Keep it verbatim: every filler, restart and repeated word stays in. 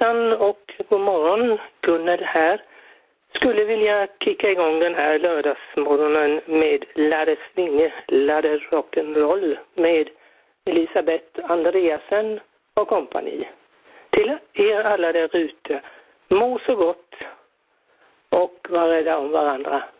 hejsan och god morgon, Gunnel här. Skulle vilja kicka igång den här lördagsmorgonen med Ladde Svinge, Ladde Rock'n'Roll med Elisabeth Andreasen och kompani. Till er alla där ute, må så gott och var rädda om varandra.